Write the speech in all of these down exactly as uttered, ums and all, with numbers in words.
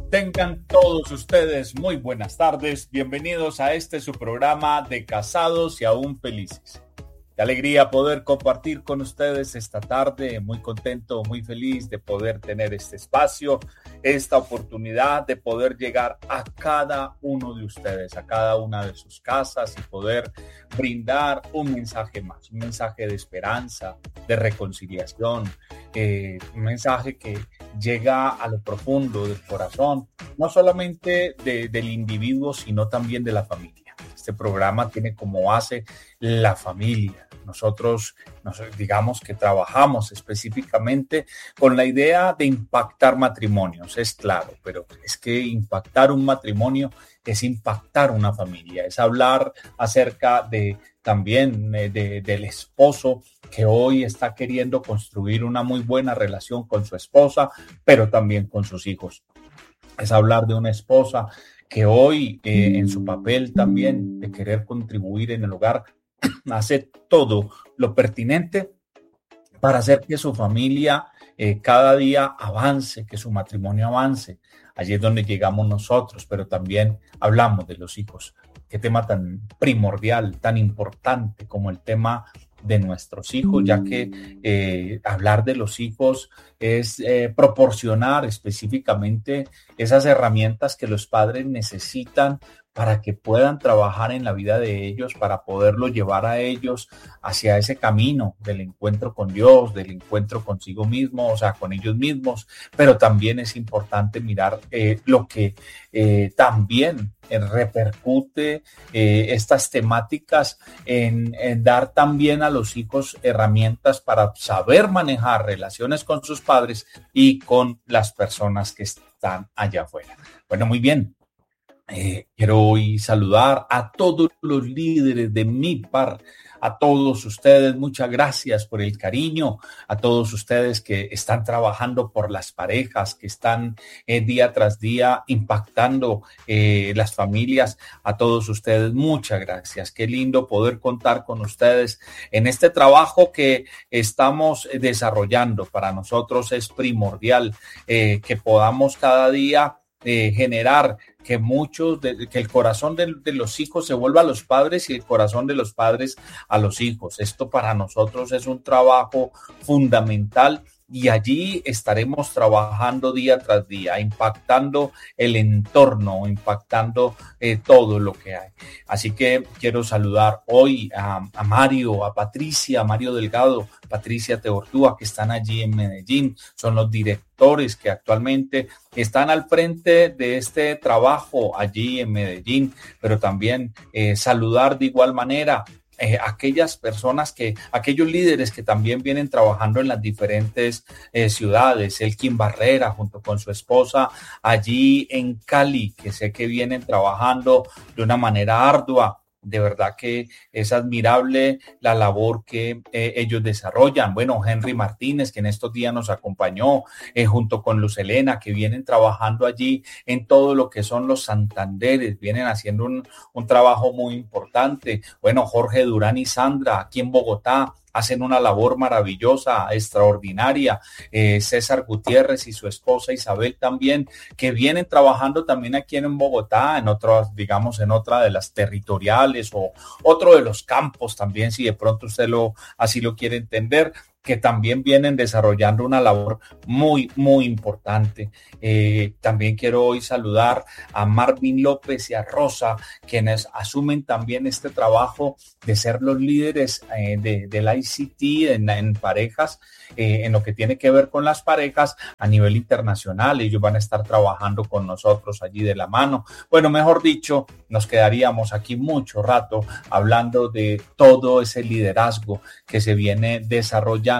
Tengan todos ustedes muy buenas tardes. Bienvenidos a este su programa de Casados y Aún Felices. Qué alegría poder compartir con ustedes esta tarde. Muy contento, muy feliz de poder tener este espacio, esta oportunidad de poder llegar a cada uno de ustedes, a cada una de sus casas y poder brindar un mensaje más, un mensaje de esperanza, de reconciliación, eh, un mensaje que llega a lo profundo del corazón, no solamente de, del individuo, sino también de la familia. Este programa tiene como base la familia. Nosotros, digamos que trabajamos específicamente con la idea de impactar matrimonios, es claro, pero es que impactar un matrimonio es impactar una familia, es hablar acerca de también de, de, del esposo que hoy está queriendo construir una muy buena relación con su esposa, pero también con sus hijos. Es hablar de una esposa que hoy eh, en su papel también de querer contribuir en el hogar hace todo lo pertinente para hacer que su familia eh, cada día avance, que su matrimonio avance. Allí es donde llegamos nosotros, pero también hablamos de los hijos. Qué tema tan primordial, tan importante como el tema de nuestros hijos, ya que eh, hablar de los hijos es eh, proporcionar específicamente esas herramientas que los padres necesitan para que puedan trabajar en la vida de ellos, para poderlo llevar a ellos hacia ese camino del encuentro con Dios, del encuentro consigo mismo, o sea, con ellos mismos, pero también es importante mirar eh, lo que eh, también eh, repercute eh, estas temáticas en, en dar también a los hijos herramientas para saber manejar relaciones con sus padres y con las personas que están allá afuera. Bueno, muy bien. Eh, quiero hoy saludar a todos los líderes de M I P A R, a todos ustedes, muchas gracias por el cariño, a todos ustedes que están trabajando por las parejas, que están eh, día tras día impactando eh, las familias, a todos ustedes, muchas gracias. Qué lindo poder contar con ustedes en este trabajo que estamos desarrollando. Para nosotros es primordial eh, que podamos cada día Eh, generar que muchos, de, que el corazón de, de los hijos se vuelva a los padres y el corazón de los padres a los hijos. Esto para nosotros es un trabajo fundamental y allí estaremos trabajando día tras día, impactando el entorno, impactando eh, todo lo que hay. Así que quiero saludar hoy a, a Mario, a Patricia, a Mario Delgado, Patricia Teortúa, que están allí en Medellín, son los directores que actualmente están al frente de este trabajo allí en Medellín, pero también eh, saludar de igual manera Eh, aquellas personas que, aquellos líderes que también vienen trabajando en las diferentes eh, ciudades, Elkin Barrera junto con su esposa allí en Cali, que sé que vienen trabajando de una manera ardua. De verdad que es admirable la labor que eh, ellos desarrollan. Bueno, Henry Martínez, que en estos días nos acompañó, eh, junto con Luz Elena, que vienen trabajando allí en todo lo que son los Santanderes, vienen haciendo un, un trabajo muy importante. Bueno, Jorge Durán y Sandra, aquí en Bogotá, hacen una labor maravillosa, extraordinaria. Eh, César Gutiérrez y su esposa Isabel también, que vienen trabajando también aquí en Bogotá, en otras, digamos, en otra de las territoriales o otro de los campos también, si de pronto usted lo así lo quiere entender, que también vienen desarrollando una labor muy, muy importante. Eh, también quiero hoy saludar a Marvin López y a Rosa, quienes asumen también este trabajo de ser los líderes eh, de, del I C T en, en parejas, eh, en lo que tiene que ver con las parejas a nivel internacional. Ellos van a estar trabajando con nosotros allí de la mano. Bueno, mejor dicho, nos quedaríamos aquí mucho rato hablando de todo ese liderazgo que se viene desarrollando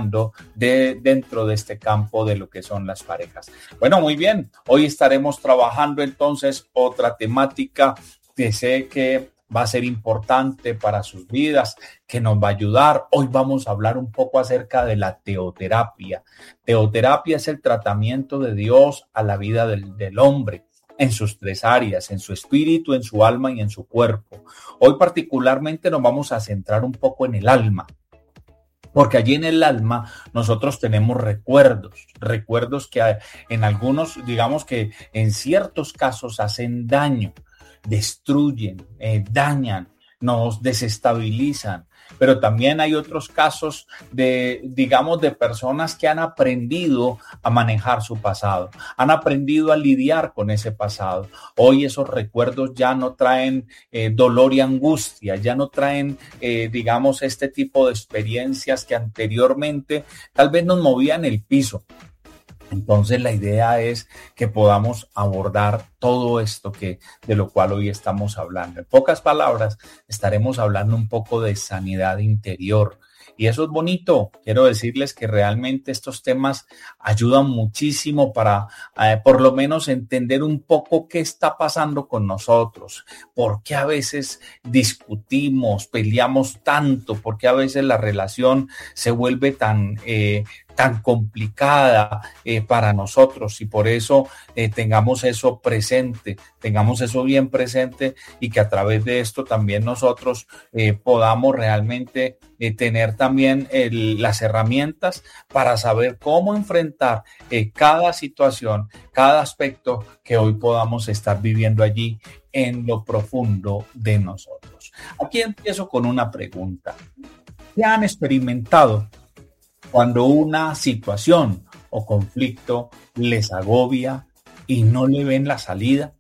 de dentro de este campo de lo que son las parejas. Bueno, muy bien. Hoy estaremos trabajando entonces otra temática que sé que va a ser importante para sus vidas, que nos va a ayudar. Hoy vamos a hablar un poco acerca de la teoterapia. Teoterapia es el tratamiento de Dios a la vida del, del hombre en sus tres áreas, en su espíritu, en su alma y en su cuerpo. Hoy particularmente nos vamos a centrar un poco en el alma. Porque allí en el alma nosotros tenemos recuerdos, recuerdos que en algunos, digamos que en ciertos casos hacen daño, destruyen, eh, dañan, nos desestabilizan. Pero también hay otros casos de, digamos, de personas que han aprendido a manejar su pasado, han aprendido a lidiar con ese pasado. Hoy esos recuerdos ya no traen eh, dolor y angustia, ya no traen, eh, digamos, este tipo de experiencias que anteriormente tal vez nos movían el piso. Entonces la idea es que podamos abordar todo esto que, de lo cual hoy estamos hablando. En pocas palabras, estaremos hablando un poco de sanidad interior. Y eso es bonito. Quiero decirles que realmente estos temas ayudan muchísimo para eh, por lo menos entender un poco qué está pasando con nosotros, por qué a veces discutimos, peleamos tanto, por qué a veces la relación se vuelve tan... Eh, tan complicada eh, para nosotros y por eso eh, tengamos eso presente, tengamos eso bien presente y que a través de esto también nosotros eh, podamos realmente eh, tener también el, las herramientas para saber cómo enfrentar eh, cada situación, cada aspecto que hoy podamos estar viviendo allí en lo profundo de nosotros. Aquí empiezo con una pregunta. ¿Qué han experimentado cuando una situación o conflicto les agobia y no le ven la salida?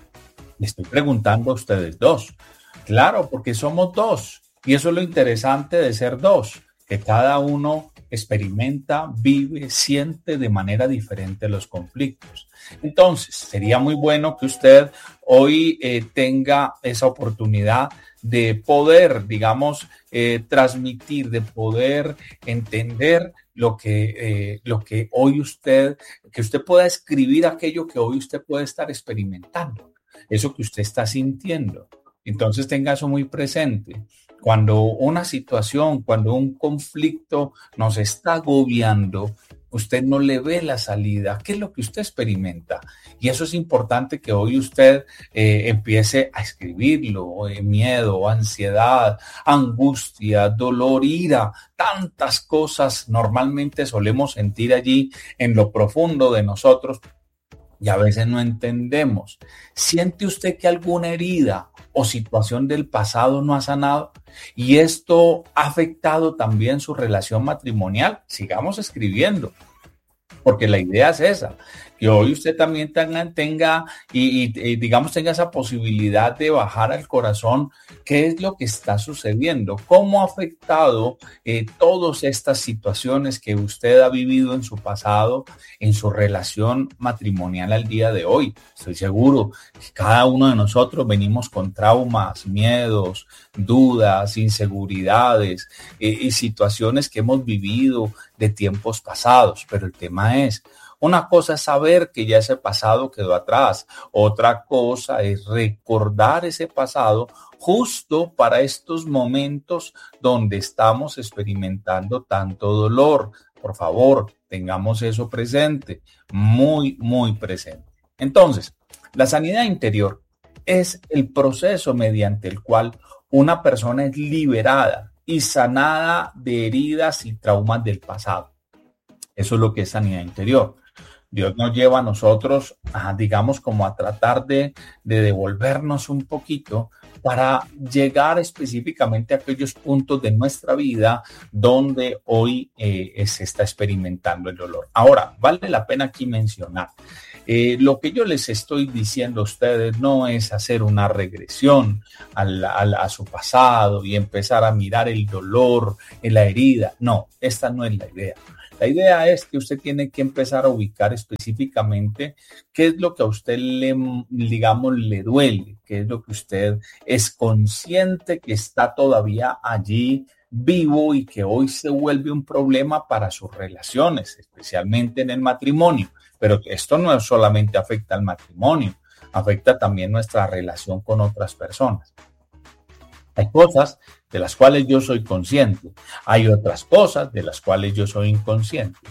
Le estoy preguntando a ustedes dos. Claro, porque somos dos. Y eso es lo interesante de ser dos, que cada uno experimenta, vive, siente de manera diferente los conflictos. Entonces, sería muy bueno que usted hoy eh, tenga esa oportunidad de poder, digamos, eh, transmitir, de poder entender lo que, eh, lo que hoy usted, que usted pueda escribir aquello que hoy usted puede estar experimentando, eso que usted está sintiendo. Entonces tenga eso muy presente. Cuando una situación, cuando un conflicto nos está agobiando, usted no le ve la salida. ¿Qué es lo que usted experimenta? Y eso es importante que hoy usted eh, empiece a escribirlo. Eh, miedo, ansiedad, angustia, dolor, ira, tantas cosas normalmente solemos sentir allí en lo profundo de nosotros y a veces no entendemos. ¿Siente usted que alguna herida o situación del pasado no ha sanado? Y esto ha afectado también su relación matrimonial. Sigamos escribiendo, porque la idea es esa, que hoy usted también tenga, tenga y, y, y digamos tenga esa posibilidad de bajar al corazón qué es lo que está sucediendo, cómo ha afectado eh, todas estas situaciones que usted ha vivido en su pasado, en su relación matrimonial al día de hoy. Estoy seguro que cada uno de nosotros venimos con traumas, miedos, dudas, inseguridades eh, y situaciones que hemos vivido de tiempos pasados, pero el tema es, una cosa es saber que ya ese pasado quedó atrás, otra cosa es recordar ese pasado justo para estos momentos donde estamos experimentando tanto dolor. Por favor, tengamos eso presente, muy, muy presente. Entonces, la sanidad interior es el proceso mediante el cual una persona es liberada y sanada de heridas y traumas del pasado. Eso es lo que es sanidad interior. Dios nos lleva a nosotros, a, digamos, como a tratar de, de devolvernos un poquito para llegar específicamente a aquellos puntos de nuestra vida donde hoy eh, se está experimentando el dolor. Ahora, vale la pena aquí mencionar, eh, lo que yo les estoy diciendo a ustedes no es hacer una regresión al, al, a su pasado y empezar a mirar el dolor en la herida. No, esta no es la idea. La idea es que usted tiene que empezar a ubicar específicamente qué es lo que a usted le, digamos, le duele, qué es lo que usted es consciente que está todavía allí vivo y que hoy se vuelve un problema para sus relaciones, especialmente en el matrimonio. Pero esto no solamente afecta al matrimonio, afecta también nuestra relación con otras personas. Hay cosas de las cuales yo soy consciente. Hay otras cosas de las cuales yo soy inconsciente.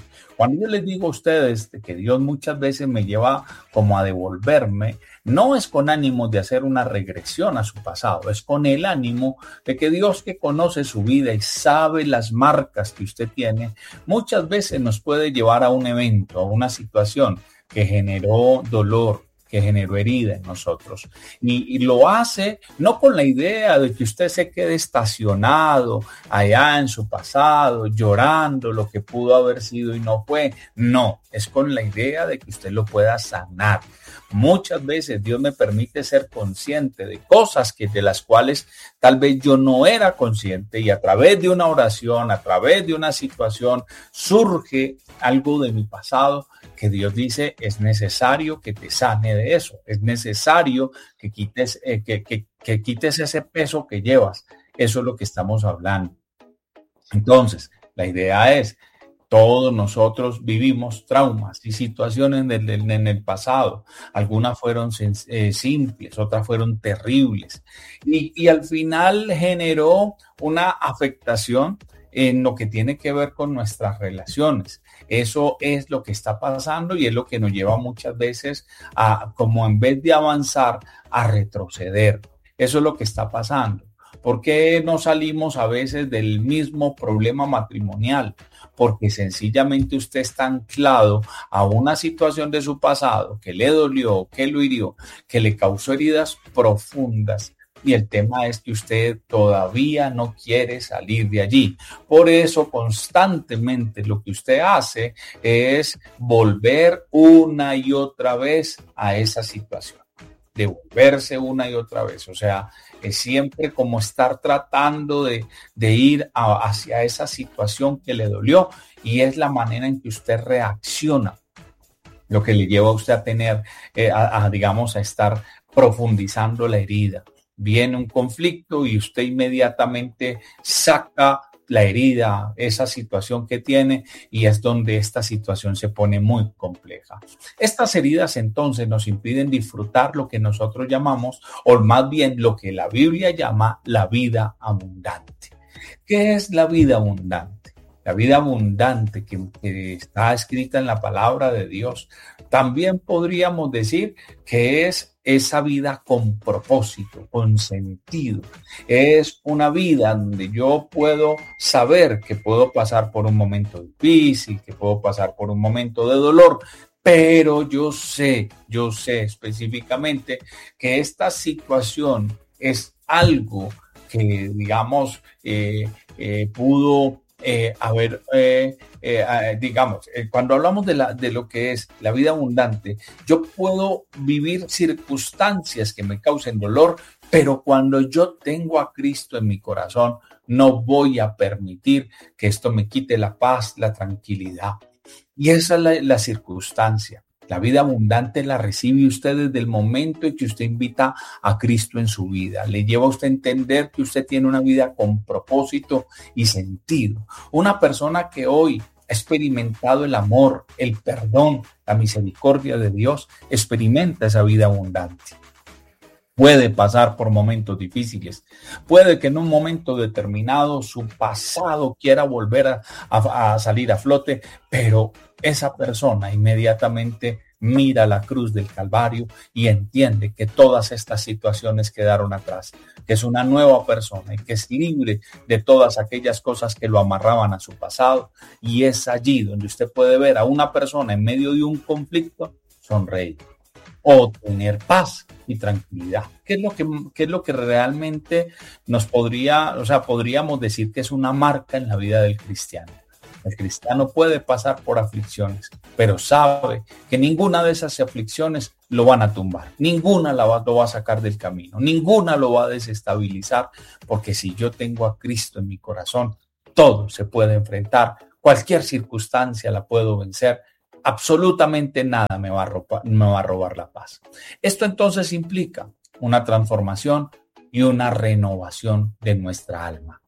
Cuando yo les digo a ustedes que Dios muchas veces me lleva como a devolverme, no es con ánimo de hacer una regresión a su pasado, es con el ánimo de que Dios, que conoce su vida y sabe las marcas que usted tiene, muchas veces nos puede llevar a un evento, a una situación que generó dolor, que generó herida en nosotros. Y, y lo hace no con la idea de que usted se quede estacionado allá en su pasado, llorando lo que pudo haber sido y no fue. No, es con la idea de que usted lo pueda sanar. Muchas veces Dios me permite ser consciente de cosas que de las cuales tal vez yo no era consciente, y a través de una oración, a través de una situación, surge algo de mi pasado que Dios dice: es necesario que te sane de eso, es necesario que quites, eh, que, que, que quites ese peso que llevas. Eso es lo que estamos hablando. Entonces, la idea es: todos nosotros vivimos traumas y situaciones en el, en el pasado. Algunas fueron eh, simples, otras fueron terribles. Y, y al final generó una afectación en lo que tiene que ver con nuestras relaciones. Eso es lo que está pasando y es lo que nos lleva muchas veces a, como en vez de avanzar, a retroceder. Eso es lo que está pasando. ¿Por qué no salimos a veces del mismo problema matrimonial? Porque sencillamente usted está anclado a una situación de su pasado que le dolió, que lo hirió, que le causó heridas profundas. Y el tema es que usted todavía no quiere salir de allí. Por eso constantemente lo que usted hace es volver una y otra vez a esa situación. Devolverse una y otra vez. O sea, es siempre como estar tratando de, de ir a, hacia esa situación que le dolió, y es la manera en que usted reacciona lo que le lleva a usted a tener, eh, a, a, digamos, a estar profundizando la herida. Viene un conflicto y usted inmediatamente saca la herida, esa situación que tiene, y es donde esta situación se pone muy compleja. Estas heridas entonces nos impiden disfrutar lo que nosotros llamamos, o más bien lo que la Biblia llama, la vida abundante. ¿Qué es la vida abundante? La vida abundante que, que está escrita en la palabra de Dios, también podríamos decir que es esa vida con propósito, con sentido. Es una vida donde yo puedo saber que puedo pasar por un momento difícil, que puedo pasar por un momento de dolor, pero yo sé, yo sé específicamente que esta situación es algo que, digamos, eh, eh, pudo Eh, a ver, eh, eh, digamos, eh, cuando hablamos de, la, de lo que es la vida abundante, yo puedo vivir circunstancias que me causen dolor, pero cuando yo tengo a Cristo en mi corazón, no voy a permitir que esto me quite la paz, la tranquilidad. Y esa es la, la circunstancia. La vida abundante la recibe usted desde el momento en que usted invita a Cristo en su vida. Le lleva a usted a entender que usted tiene una vida con propósito y sentido. Una persona que hoy ha experimentado el amor, el perdón, la misericordia de Dios, experimenta esa vida abundante. Puede pasar por momentos difíciles. Puede que en un momento determinado su pasado quiera volver a, a, a salir a flote, pero esa persona inmediatamente mira la cruz del Calvario y entiende que todas estas situaciones quedaron atrás, que es una nueva persona y que es libre de todas aquellas cosas que lo amarraban a su pasado. Y es allí donde usted puede ver a una persona en medio de un conflicto sonreír o tener paz y tranquilidad. ¿Qué es lo que, qué es lo que realmente nos podría, o sea, podríamos decir que es una marca en la vida del cristiano? El cristiano puede pasar por aflicciones, pero sabe que ninguna de esas aflicciones lo van a tumbar, ninguna la va, lo va a sacar del camino, ninguna lo va a desestabilizar, porque si yo tengo a Cristo en mi corazón, todo se puede enfrentar, cualquier circunstancia la puedo vencer, absolutamente nada me va a robar, me va a robar la paz. Esto entonces implica una transformación y una renovación de nuestra alma.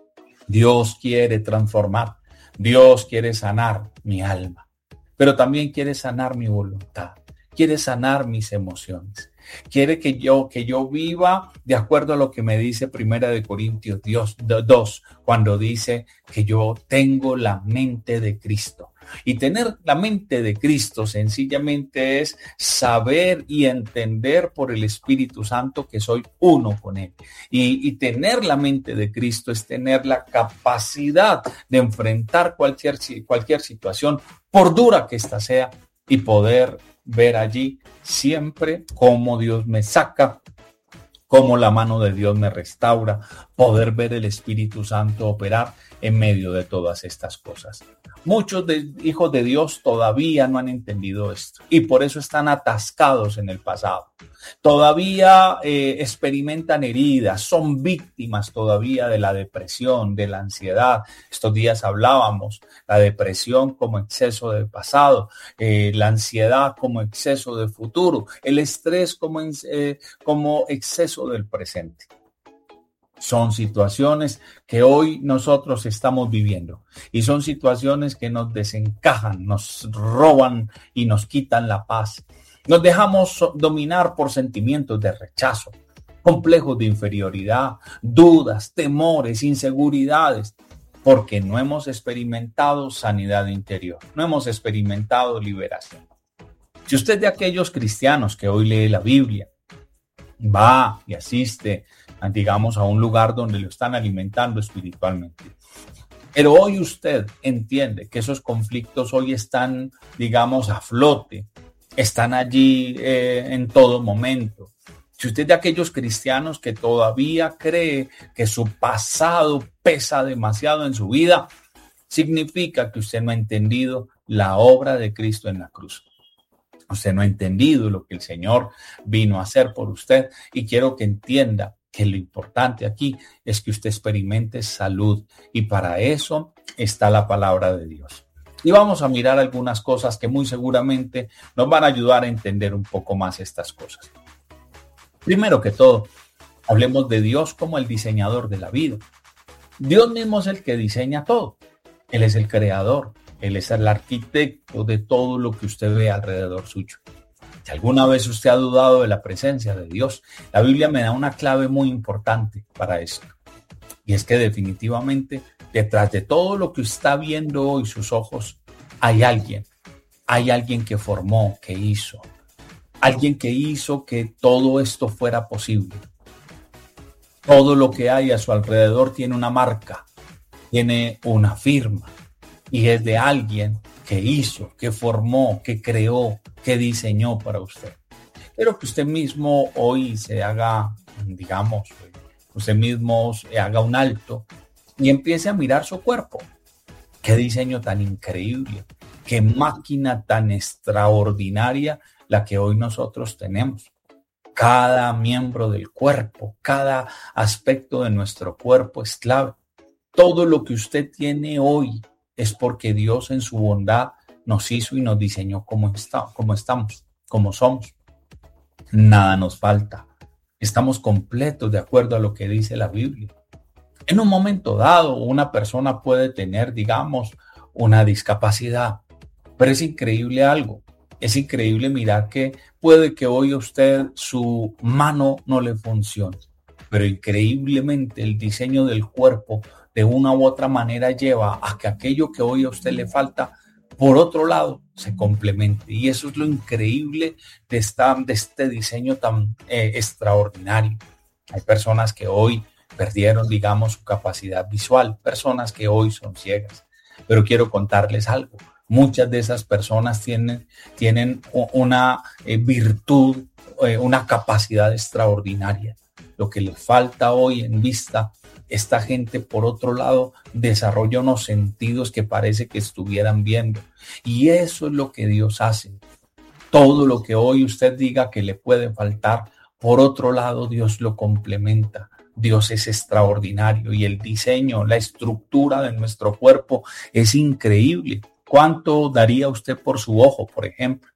Dios quiere transformar. Dios quiere sanar mi alma, pero también quiere sanar mi voluntad, quiere sanar mis emociones, quiere que yo, que yo viva de acuerdo a lo que me dice Primera de Corintios dos, cuando dice que yo tengo la mente de Cristo. Y tener la mente de Cristo sencillamente es saber y entender por el Espíritu Santo que soy uno con Él. Y, y tener la mente de Cristo es tener la capacidad de enfrentar cualquier, cualquier situación, por dura que ésta sea, y poder ver allí siempre cómo Dios me saca, cómo la mano de Dios me restaura, poder ver el Espíritu Santo operar en medio de todas estas cosas. Muchos de, hijos de Dios todavía no han entendido esto y por eso están atascados en el pasado. Todavía eh, experimentan heridas, son víctimas todavía de la depresión, de la ansiedad. Estos días hablábamos, la depresión como exceso del pasado, eh, la ansiedad como exceso del futuro, el estrés como, eh, como exceso del presente. Son situaciones que hoy nosotros estamos viviendo y son situaciones que nos desencajan, nos roban y nos quitan la paz. Nos dejamos dominar por sentimientos de rechazo, complejos de inferioridad, dudas, temores, inseguridades, porque no hemos experimentado sanidad interior, no hemos experimentado liberación. Si usted es de aquellos cristianos que hoy lee la Biblia, va y asiste, digamos, a un lugar donde lo están alimentando espiritualmente, pero hoy usted entiende que esos conflictos hoy están, digamos, a flote, están allí eh, en todo momento. Si usted es de aquellos cristianos que todavía cree que su pasado pesa demasiado en su vida, significa que usted no ha entendido la obra de Cristo en la cruz. Usted no ha entendido lo que el Señor vino a hacer por usted y quiero que entienda que lo importante aquí es que usted experimente salud y para eso está la palabra de Dios. Y vamos a mirar algunas cosas que muy seguramente nos van a ayudar a entender un poco más estas cosas. Primero que todo, hablemos de Dios como el diseñador de la vida. Dios mismo es el que diseña todo. Él es el creador. Él es el arquitecto de todo lo que usted ve alrededor suyo. Si alguna vez usted ha dudado de la presencia de Dios, la Biblia me da una clave muy importante para esto. Y es que definitivamente detrás de todo lo que está viendo hoy sus ojos, hay alguien. Hay alguien que formó, que hizo. Alguien que hizo que todo esto fuera posible. Todo lo que hay a su alrededor tiene una marca, tiene una firma. Y es de alguien que hizo, que formó, que creó, que diseñó para usted. Quiero que usted mismo hoy se haga, digamos, usted mismo haga un alto y empiece a mirar su cuerpo. Qué diseño tan increíble, qué máquina tan extraordinaria la que hoy nosotros tenemos. Cada miembro del cuerpo, cada aspecto de nuestro cuerpo es clave. Todo lo que usted tiene hoy es porque Dios en su bondad nos hizo y nos diseñó como, está, como estamos, como somos. Nada nos falta. Estamos completos de acuerdo a lo que dice la Biblia. En un momento dado, una persona puede tener, digamos, una discapacidad, pero es increíble algo. Es increíble mirar que puede que hoy a usted su mano no le funcione, pero increíblemente el diseño del cuerpo de una u otra manera lleva a que aquello que hoy a usted le falta, por otro lado, se complemente. Y eso es lo increíble de, esta, de este diseño tan eh, extraordinario. Hay personas que hoy perdieron, digamos, su capacidad visual, personas que hoy son ciegas. Pero quiero contarles algo. Muchas de esas personas tienen, tienen una eh, virtud, eh, una capacidad extraordinaria. Lo que les falta hoy en vista, esta gente, por otro lado, desarrolla unos sentidos que parece que estuvieran viendo. Y eso es lo que Dios hace. Todo lo que hoy usted diga que le puede faltar, por otro lado, Dios lo complementa. Dios es extraordinario y el diseño, la estructura de nuestro cuerpo es increíble. ¿Cuánto daría usted por su ojo, por ejemplo?